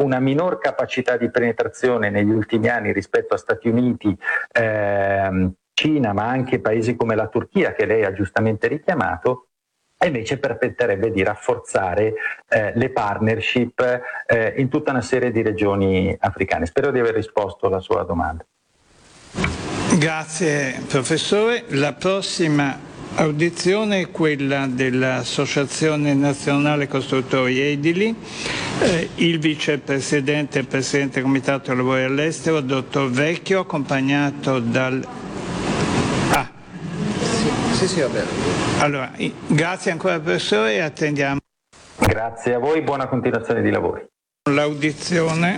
una minor capacità di penetrazione negli ultimi anni rispetto a Stati Uniti, Cina, ma anche paesi come la Turchia, che lei ha giustamente richiamato, e invece permetterebbe di rafforzare le partnership in tutta una serie di regioni africane. Spero di aver risposto alla sua domanda. Grazie professore. La prossima audizione è quella dell'Associazione Nazionale Costruttori Edili. Il vicepresidente e presidente del Comitato dei Lavori all'Estero, dottor Vecchio, accompagnato dal... Sì, va bene. Allora, grazie ancora professore e attendiamo. Grazie a voi, buona continuazione di lavori. L'audizione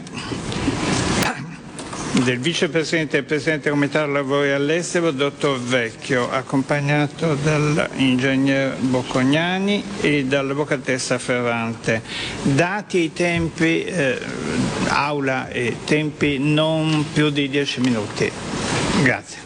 del vicepresidente e presidente del Comitato dei Lavori all'Estero, dottor Vecchio, accompagnato dall'ingegner Boccognani e dall'avvocatessa Ferrante. Dati i tempi, aula e tempi non più di 10 minuti. Grazie.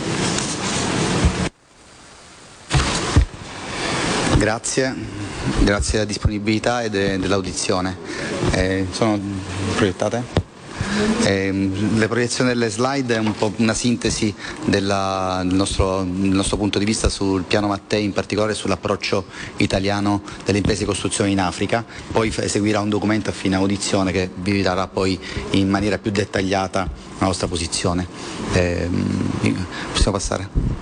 Grazie della disponibilità e dell'audizione. Sono proiettate? Le proiezioni delle slide è un po' una sintesi del nostro punto di vista sul piano Mattei, in particolare sull'approccio italiano delle imprese di costruzione in Africa. Poi seguirà un documento a fine audizione che vi darà poi in maniera più dettagliata la nostra posizione. Possiamo passare?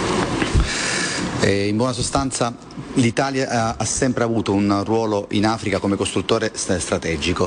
In buona sostanza l'Italia ha sempre avuto un ruolo in Africa come costruttore strategico.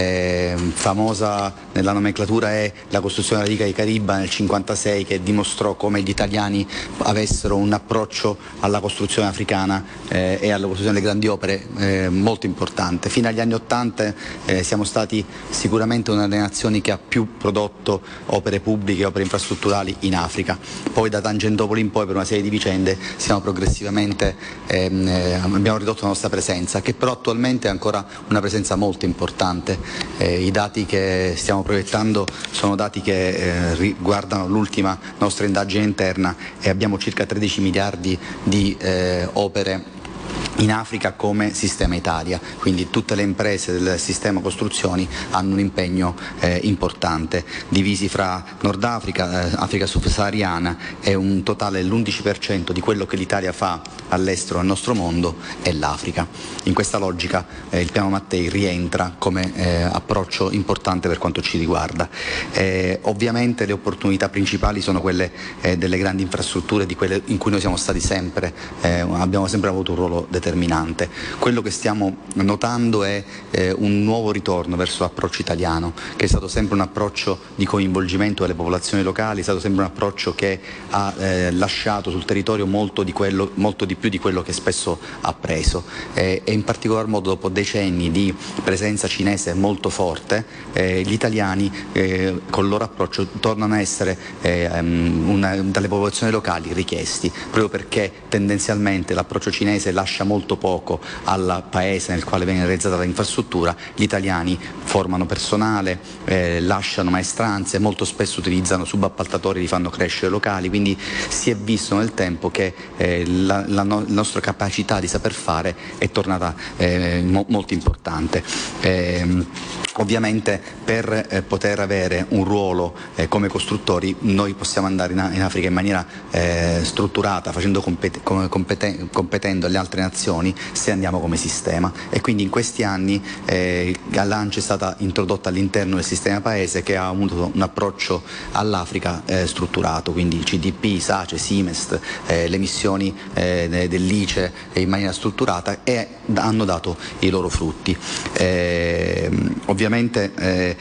Famosa nella nomenclatura è la costruzione della diga di Cariba nel 1956, che dimostrò come gli italiani avessero un approccio alla costruzione africana e alla costruzione delle grandi opere molto importante. Fino agli anni '80 siamo stati sicuramente una delle nazioni che ha più prodotto opere pubbliche, opere infrastrutturali in Africa. Poi da Tangentopoli in poi, per una serie di vicende, siamo progressivamente abbiamo ridotto la nostra presenza, che però attualmente è ancora una presenza molto importante. I dati che stiamo proiettando sono dati che riguardano l'ultima nostra indagine interna e abbiamo circa 13 miliardi di opere in Africa come sistema Italia, quindi tutte le imprese del sistema costruzioni hanno un impegno importante, divisi fra Nord Africa, Africa subsahariana, è un totale l'11% di quello che l'Italia fa all'estero nel nostro mondo è l'Africa. In questa logica il piano Mattei rientra come approccio importante per quanto ci riguarda. Ovviamente le opportunità principali sono quelle delle grandi infrastrutture, di quelle in cui noi siamo stati sempre, abbiamo sempre avuto un ruolo determinante. Quello che stiamo notando è un nuovo ritorno verso l'approccio italiano, che è stato sempre un approccio di coinvolgimento delle popolazioni locali, è stato sempre un approccio che ha lasciato sul territorio molto di più di quello che spesso ha preso, e in particolar modo dopo decenni di presenza cinese molto forte, gli italiani con il loro approccio tornano a essere dalle popolazioni locali richiesti, proprio perché tendenzialmente l'approccio cinese lascia molto poco al paese nel quale viene realizzata l'infrastruttura. Gli italiani formano personale, lasciano maestranze, molto spesso utilizzano subappaltatori, li fanno crescere locali, quindi si è visto nel tempo che la nostra capacità di saper fare è tornata molto importante. Ovviamente per poter avere un ruolo come costruttori noi possiamo andare in Africa in maniera strutturata, competendo alle altre nazioni, se andiamo come sistema, e quindi in questi anni l'ANCE è stata introdotta all'interno del sistema paese, che ha avuto un approccio all'Africa strutturato, quindi CDP, SACE, SIMEST, le missioni dell'ICE in maniera strutturata, e hanno dato i loro frutti. Ovviamente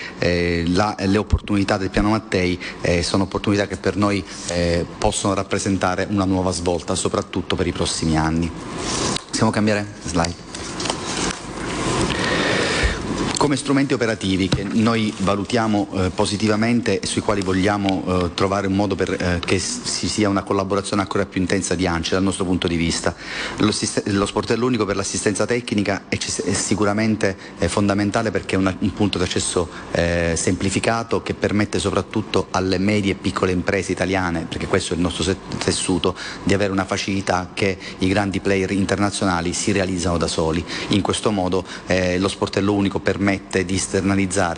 le opportunità del piano Mattei sono opportunità che per noi possono rappresentare una nuova svolta, soprattutto per i prossimi anni. Possiamo cambiare slide? Come strumenti operativi che noi valutiamo positivamente e sui quali vogliamo trovare un modo per che ci sia una collaborazione ancora più intensa di ANCE dal nostro punto di vista. Lo sportello unico per l'assistenza tecnica è sicuramente fondamentale, perché è un punto d'accesso semplificato, che permette soprattutto alle medie e piccole imprese italiane, perché questo è il nostro tessuto, di avere una facilità che i grandi player internazionali si realizzano da soli. In questo modo lo sportello unico permette di esternalizzare